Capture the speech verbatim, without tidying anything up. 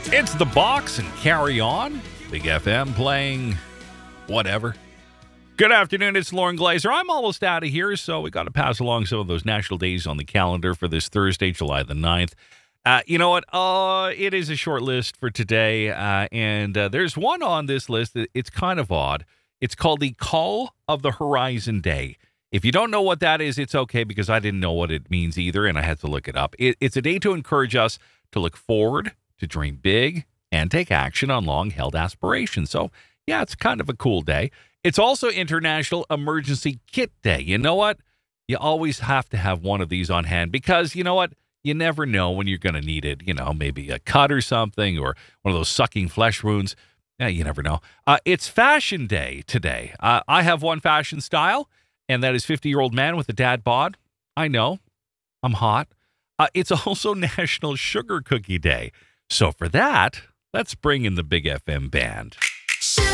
It's The Box and Carry On. Big F M playing whatever. Good afternoon, it's Lauren Glazer. I'm almost out of here, so we got to pass along some of those national days on the calendar for this Thursday, July the ninth. Uh, you know what? Uh, it is a short list for today, uh, and uh, there's one on this list that it's kind of odd. It's called the Call of the Horizon Day. If you don't know what that is, it's okay, because I didn't know what it means either, and I had to look it up. It, it's a day to encourage us to look forward, to dream big, and take action on long-held aspirations. So, yeah, it's kind of a cool day. It's also International Emergency Kit Day. You know what? You always have to have one of these on hand because, you know what? You never know when you're going to need it. You know, maybe a cut or something, or one of those sucking flesh wounds. Yeah, you never know. Uh, it's Fashion Day today. Uh, I have one fashion style, and that is fifty-year-old man with a dad bod. I know. I'm hot. Uh, it's also National Sugar Cookie Day. So for that, let's bring in the Big F M band.